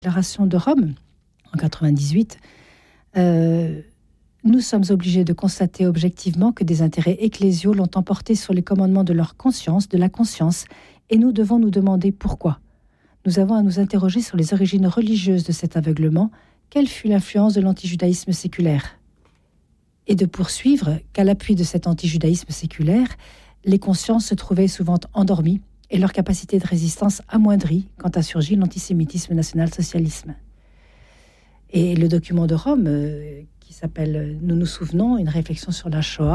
Déclaration de Rome, en 98, nous sommes obligés de constater objectivement que des intérêts ecclésiaux l'ont emporté sur les commandements de leur conscience, de la conscience, et nous devons nous demander pourquoi. Nous avons à nous interroger sur les origines religieuses de cet aveuglement. Quelle fut l'influence de l'antijudaïsme séculaire ? Et de poursuivre qu'à l'appui de cet antijudaïsme séculaire, les consciences se trouvaient souvent endormies et leur capacité de résistance amoindrie quand a surgi l'antisémitisme national-socialisme. Et le document de Rome, qui s'appelle « Nous nous souvenons, une réflexion sur la Shoah »,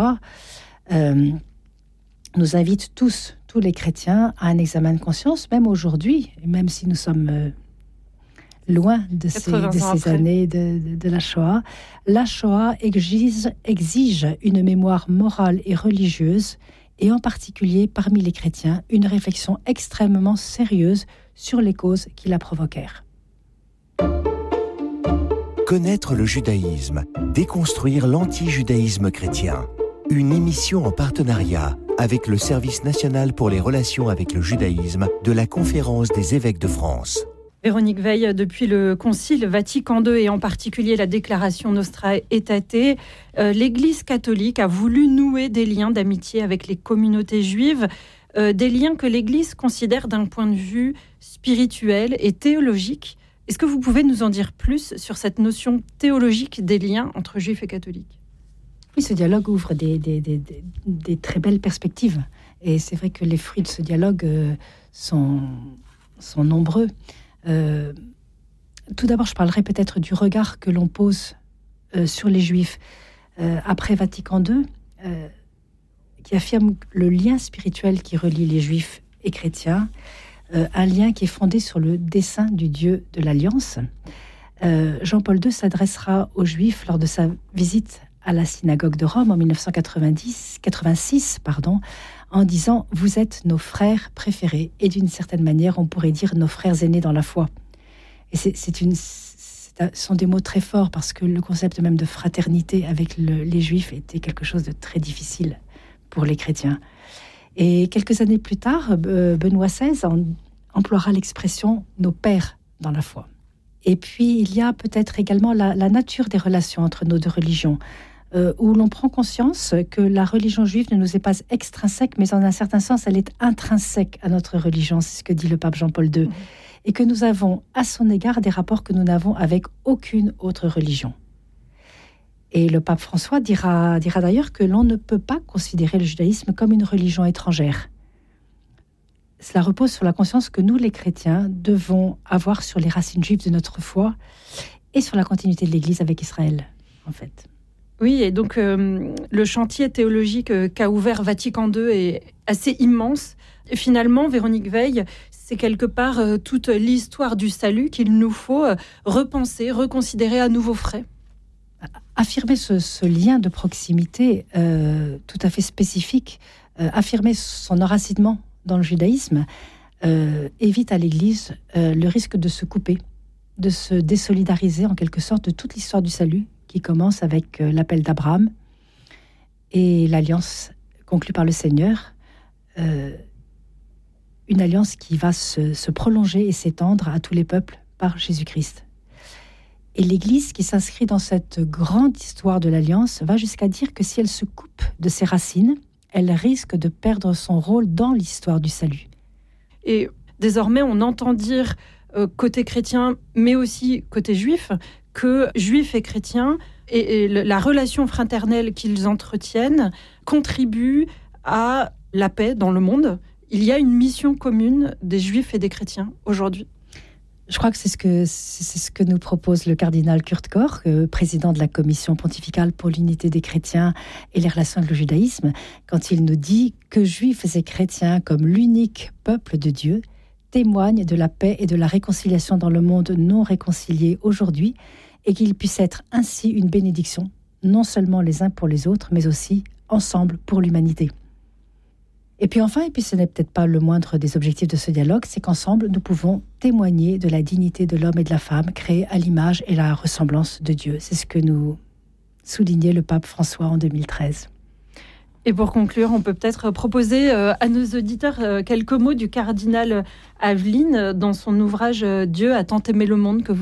nous invite tous les chrétiens à un examen de conscience, même aujourd'hui, et même si nous sommes loin de ces années de la Shoah. La Shoah exige une mémoire morale et religieuse, et en particulier parmi les chrétiens, une réflexion extrêmement sérieuse sur les causes qui la provoquèrent. Connaître le judaïsme, déconstruire l'anti-judaïsme chrétien. Une émission en partenariat avec le Service national pour les relations avec le judaïsme de la Conférence des évêques de France. Véronique Veil, depuis le Concile Vatican II et en particulier la déclaration Nostra Aetate, l'Église catholique a voulu nouer des liens d'amitié avec les communautés juives, des liens que l'Église considère d'un point de vue spirituel et théologique. Est-ce que vous pouvez nous en dire plus sur cette notion théologique des liens entre juifs et catholiques ? Oui, ce dialogue ouvre des très belles perspectives. Et c'est vrai que les fruits de ce dialogue sont nombreux. Tout d'abord, je parlerai peut-être du regard que l'on pose sur les Juifs après Vatican II, qui affirme le lien spirituel qui relie les Juifs et chrétiens, un lien qui est fondé sur le dessein du Dieu de l'Alliance. Jean-Paul II s'adressera aux Juifs lors de sa visite à la synagogue de Rome en 1986, en disant « Vous êtes nos frères préférés » et d'une certaine manière, on pourrait dire nos frères aînés dans la foi. Et ce sont des mots très forts parce que le concept même de fraternité avec les Juifs était quelque chose de très difficile pour les chrétiens. Et quelques années plus tard, Benoît XVI emploiera l'expression « nos pères dans la foi ». Et puis, il y a peut-être également la nature des relations entre nos deux religions, où l'on prend conscience que la religion juive ne nous est pas extrinsèque, mais en un certain sens, elle est intrinsèque à notre religion. C'est ce que dit le pape Jean-Paul II. Et que nous avons à son égard des rapports que nous n'avons avec aucune autre religion. Et le pape François dira d'ailleurs que l'on ne peut pas considérer le judaïsme comme une religion étrangère. Cela repose sur la conscience que nous, les chrétiens, devons avoir sur les racines juives de notre foi et sur la continuité de l'Église avec Israël, en fait. Oui, et donc le chantier théologique qu'a ouvert Vatican II est assez immense. Et finalement, Véronique Veil, c'est quelque part toute l'histoire du salut qu'il nous faut repenser, reconsidérer à nouveau frais. Affirmer ce lien de proximité tout à fait spécifique, affirmer son enracinement dans le judaïsme, évite à l'Église le risque de se couper, de se désolidariser en quelque sorte de toute l'histoire du salut, qui commence avec l'appel d'Abraham et l'alliance conclue par le Seigneur, une alliance qui va se prolonger et s'étendre à tous les peuples par Jésus-Christ. Et l'Église, qui s'inscrit dans cette grande histoire de l'alliance, va jusqu'à dire que si elle se coupe de ses racines, elle risque de perdre son rôle dans l'histoire du salut. Et désormais, on entend dire, côté chrétien, mais aussi côté juif, que juifs et chrétiens et la relation fraternelle qu'ils entretiennent contribuent à la paix dans le monde. Il y a une mission commune des juifs et des chrétiens aujourd'hui. Je crois que c'est ce que nous propose le cardinal Kurt Koch, président de la Commission pontificale pour l'unité des chrétiens et les relations avec le judaïsme, quand il nous dit que juifs et chrétiens, comme l'unique peuple de Dieu, témoignent de la paix et de la réconciliation dans le monde non réconcilié aujourd'hui, et qu'ils puissent être ainsi une bénédiction, non seulement les uns pour les autres, mais aussi ensemble pour l'humanité. Et puis enfin, et puis ce n'est peut-être pas le moindre des objectifs de ce dialogue, c'est qu'ensemble, nous pouvons témoigner de la dignité de l'homme et de la femme, créés à l'image et la ressemblance de Dieu. C'est ce que nous soulignait le pape François en 2013. Et pour conclure, on peut peut-être proposer à nos auditeurs quelques mots du cardinal Aveline dans son ouvrage « Dieu a tant aimé le monde que vous